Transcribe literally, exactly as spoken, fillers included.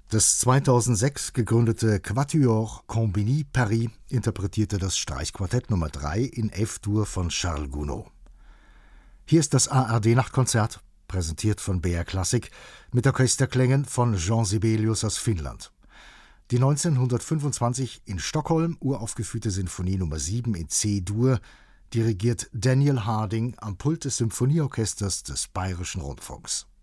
Das zweitausendsechs gegründete Quatuor Compagnie Paris interpretierte das Streichquartett Nummer drei in F-Dur von Charles Gounod. Hier ist das A R D-Nachtkonzert, präsentiert von B R Classic, mit Orchesterklängen von Jean Sibelius aus Finnland. Die neunzehnhundertfünfundzwanzig in Stockholm uraufgeführte Sinfonie Nummer sieben in C-Dur dirigiert Daniel Harding am Pult des Symphonieorchesters des Bayerischen Rundfunks.